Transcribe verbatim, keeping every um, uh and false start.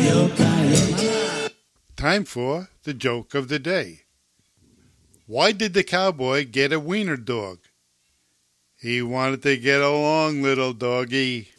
Time for the joke of the day. Why did the cowboy get a wiener dog? He wanted to get along, little doggy.